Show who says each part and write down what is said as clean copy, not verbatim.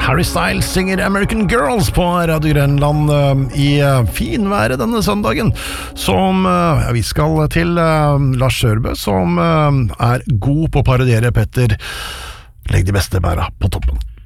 Speaker 1: Harry Styles synger American Girls på Radio Grenland i finværet denne søndagen, som vi skal til Lars Sørbø, som god på å parodiere Petter. Legg de beste bæra på toppen.